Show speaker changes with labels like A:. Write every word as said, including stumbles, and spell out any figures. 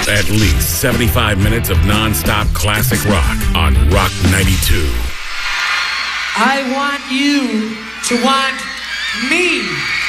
A: At least seventy-five minutes of non-stop classic rock on Rock ninety-two.
B: I want you to want me.